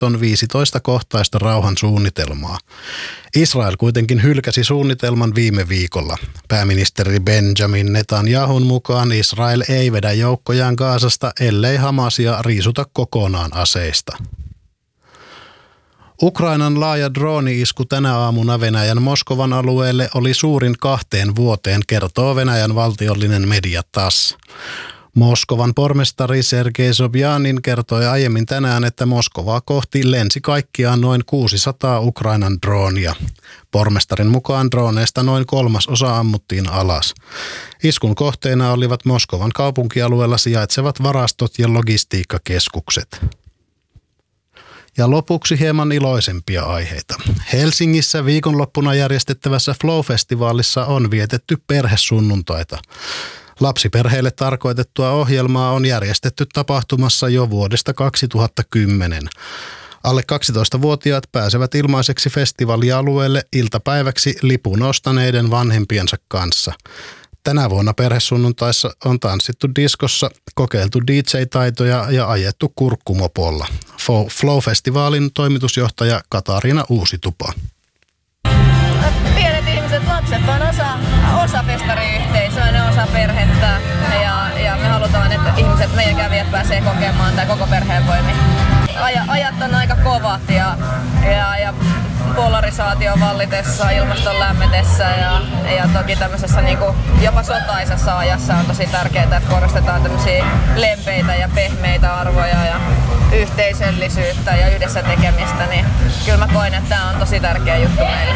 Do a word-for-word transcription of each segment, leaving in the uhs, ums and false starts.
Naton viisitoista kohtaista rauhansuunnitelmaa. Israel kuitenkin hylkäsi suunnitelman viime viikolla. Pääministeri Benjamin Netanyahun mukaan Israel ei vedä joukkojaan Gazasta, ellei Hamasia riisuta kokonaan aseista. Ukrainan laaja drooni-isku tänä aamuna Venäjän Moskovan alueelle oli suurin kahteen vuoteen, kertoo Venäjän valtiollinen media T A S S. Moskovan pormestari Sergei Sobjanin kertoi aiemmin tänään, että Moskovaa kohti lensi kaikkiaan noin kuusisataa Ukrainan droonia. Pormestarin mukaan drooneista noin kolmasosa ammuttiin alas. Iskun kohteena olivat Moskovan kaupunkialueella sijaitsevat varastot ja logistiikkakeskukset. Ja lopuksi hieman iloisempia aiheita. Helsingissä viikonloppuna järjestettävässä Flow-festivaalissa on vietetty perhesunnuntaita. Lapsiperheille tarkoitettua ohjelmaa on järjestetty tapahtumassa jo vuodesta kaksituhattakymmenen. Alle kaksitoistavuotiaat pääsevät ilmaiseksi festivaalialueelle iltapäiväksi lipun ostaneiden vanhempiensa kanssa. Tänä vuonna perhesunnuntaissa on tanssittu diskossa, kokeiltu D J-taitoja ja ajettu kurkkumopolla. Flow-festivaalin toimitusjohtaja Katariina Uusitupa. Pienet ihmiset, lapset on osa, osa festariyhteisöä, ne osa perhettä ja, ja me halutaan, että ihmiset, meidän kävijät pääsee kokemaan tämä koko perheen voimi. Aja, ajat on aika kovat ja, ja, ja polarisaation vallitessa, ilmaston lämmetessä ja, ja toki tämmöisessä niin kuin jopa sotaisessa ajassa on tosi tärkeää, että korostetaan tämmöisiä lempeitä ja pehmeitä arvoja ja yhteisöllisyyttä ja yhdessä tekemistä, niin kyllä mä koen, että tämä on tosi tärkeä juttu meille.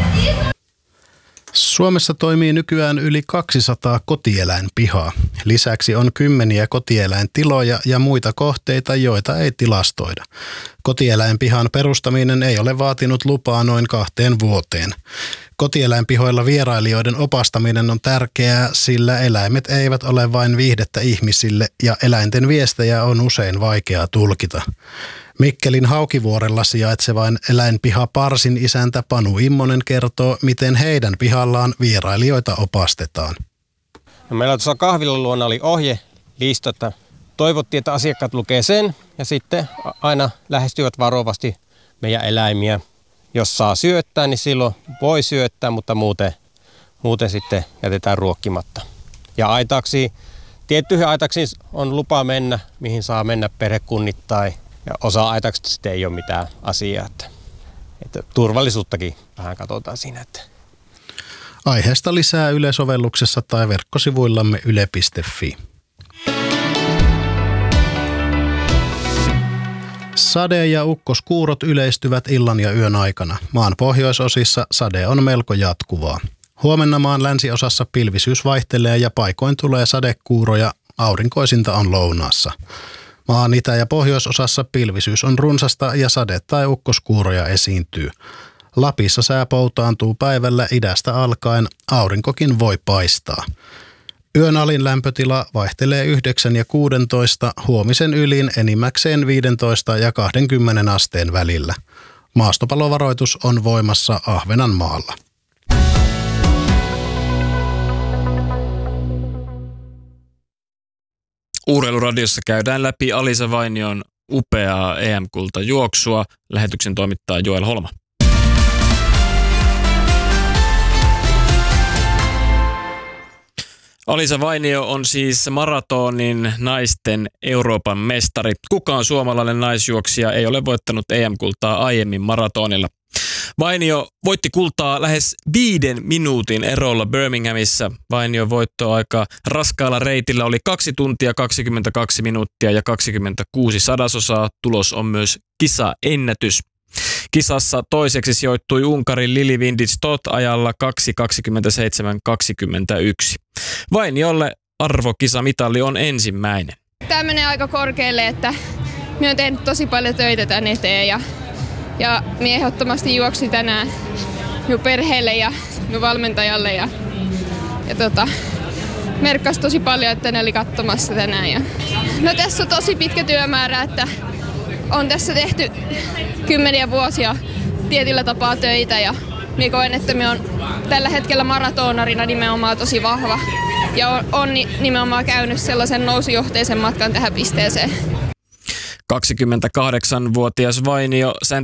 Suomessa toimii nykyään yli kaksisataa kotieläinpihaa. Lisäksi on kymmeniä kotieläintiloja ja muita kohteita, joita ei tilastoida. Kotieläinpihan perustaminen ei ole vaatinut lupaa noin kahteen vuoteen. Kotieläinpihoilla vierailijoiden opastaminen on tärkeää, sillä eläimet eivät ole vain viihdettä ihmisille ja eläinten viestejä on usein vaikeaa tulkita. Mikkelin Haukivuorella sijaitsevain eläinpiha Parsin isäntä Panu Immonen kertoo, miten heidän pihallaan vierailijoita opastetaan. No meillä tuossa kahvilan luona oli ohjelista, että toivottiin, että asiakkaat lukee sen ja sitten aina lähestyvät varovasti meidän eläimiä. Jos saa syöttää, niin silloin voi syöttää, mutta muuten, muuten sitten jätetään ruokkimatta. Ja aitaksiin, tiettyihin aitaksiin on lupa mennä, mihin saa mennä perhekunnittain. Ja osa aitaksista sitten ei ole mitään asiaa. Että, että turvallisuuttakin vähän katsotaan siinä. Että. Aiheesta lisää Yle-sovelluksessa tai verkkosivuillamme yle piste fi. Sade ja ukkoskuurot yleistyvät illan ja yön aikana. Maan pohjoisosissa sade on melko jatkuvaa. Huomenna maan länsiosassa pilvisyys vaihtelee ja paikoin tulee sadekuuroja, aurinkoisinta on lounaassa. Maan itä- ja pohjoisosassa pilvisyys on runsasta ja sade- tai ukkoskuuroja esiintyy. Lapissa sää poutaantuu päivällä idästä alkaen, aurinkokin voi paistaa. Yön alin lämpötila vaihtelee yhdeksän ja kuusitoista, huomisen ylin enimmäkseen viisitoista ja kaksikymmentä asteen välillä. Maastopalovaroitus on voimassa Ahvenanmaalla. Urheiluradiossa käydään läpi Alisa Vainion upeaa E M-kultajuoksua. Lähetyksen toimittaa Joel Holma. Alisa Vainio on siis maratonin naisten Euroopan mestari. Kukaan suomalainen naisjuoksija ei ole voittanut E M-kultaa aiemmin maratonilla. Vainio voitti kultaa lähes viiden minuutin erolla Birminghamissa. Vainion voittoaika raskaalla reitillä oli kaksi tuntia kaksikymmentäkaksi minuuttia ja kaksikymmentäkuusi sadasosaa. Tulos on myös kisaennätys. Kisassa toiseksi sijoittui Unkarin Lili Windisch-Toth ajalla kaksi kaksikymmentäseitsemän kaksikymmentäyksi. Vainiolle arvokisamitalli on ensimmäinen. Tämä menee aika korkealle, että minä olen tehnyt tosi paljon töitä tän eteen ja, ja minä ehdottomasti juoksin tänään minun perheelle ja minun valmentajalle ja, ja tota, merkkasi tosi paljon, että ne oli katsomassa tänään. Ja, no tässä on tosi pitkä työmäärä, että on tässä tehty kymmeniä vuosia tietyllä tapaa töitä ja minä koen, että minä olen tällä hetkellä maratonarina nimenomaan tosi vahva ja on, on nimenomaan käynyt sellaisen nousujohteisen matkan tähän pisteeseen. kaksikymmentäkahdeksanvuotias Vainio